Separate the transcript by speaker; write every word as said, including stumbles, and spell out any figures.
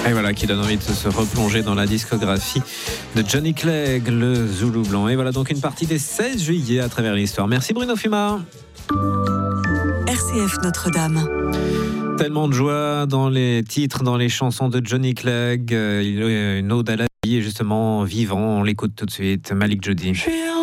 Speaker 1: Et voilà, qui donne envie de se replonger dans la discographie de Johnny Clegg, le Zoulou Blanc. Et voilà donc une partie des seize juillet à travers l'histoire. Merci Bruno Fuma.
Speaker 2: R C F Notre-Dame.
Speaker 1: Tellement de joie dans les titres, dans les chansons de Johnny Clegg. Il y a une ode à la vie et justement vivant. On l'écoute tout de suite. Malik Jody.